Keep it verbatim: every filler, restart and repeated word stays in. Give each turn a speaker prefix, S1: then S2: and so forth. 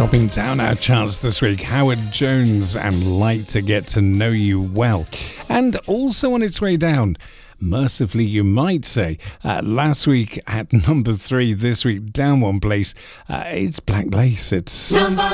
S1: Dropping down our charts this week, Howard Jones and Like to Get to Know You Well. And also on its way down, mercifully you might say, uh, last week at number three, this week down one place, uh, it's Black Lace. It's... Number